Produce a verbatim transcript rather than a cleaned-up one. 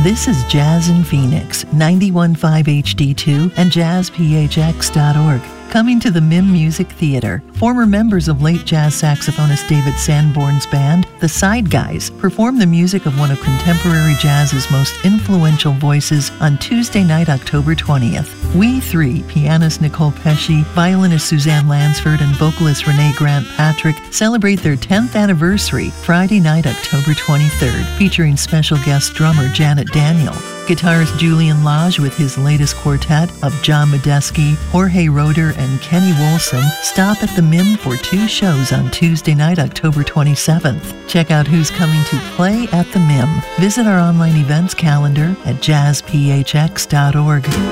This is Jazz in Phoenix, ninety-one point five H D two and jazz p h x dot org. Coming to the Mim Music Theater, former members of late jazz saxophonist David Sanborn's band, the Side Guys, perform the music of one of contemporary jazz's most influential voices on Tuesday night, October twentieth. We Three, pianist Nicole Pesci, violinist Suzanne Lansford, and vocalist Renee Grant Patrick celebrate their tenth anniversary Friday night, October twenty-third, featuring special guest drummer Janet Daniel. Guitarist Julian Lage with his latest quartet of John Medeski, Jorge Roeder, and Kenny Wolson stop at the Mim for two shows on Tuesday night, October twenty-seventh. Check out who's coming to play at the Mim. Visit our online events calendar at jazz p h x dot org.